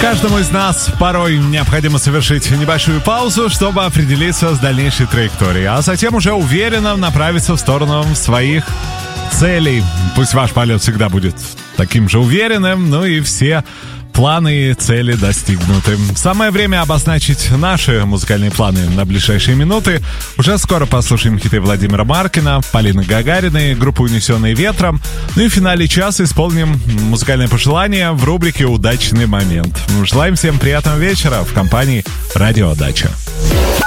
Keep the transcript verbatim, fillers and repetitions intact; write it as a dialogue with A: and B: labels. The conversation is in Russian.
A: Каждому из нас порой необходимо совершить небольшую паузу, чтобы определиться с дальнейшей траекторией, а затем уже уверенно направиться в сторону своих целей. Пусть ваш полет всегда будет таким же уверенным, ну и все планы и цели достигнуты. Самое время обозначить наши музыкальные планы на ближайшие минуты. Уже скоро послушаем хиты Владимира Маркина, Полины Гагариной, группу «Унесенные ветром». Ну и в финале часа исполним музыкальное пожелание в рубрике «Удачный момент». Желаем всем приятного вечера в компании «Радио Дача».